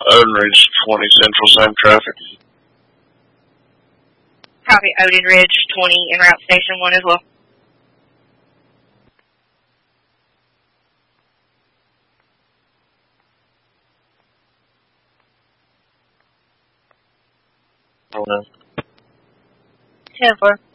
Odin Ridge 20 Central, same traffic. Copy, Odin Ridge 20 en route station 1 as well. Oh, no. 10-4.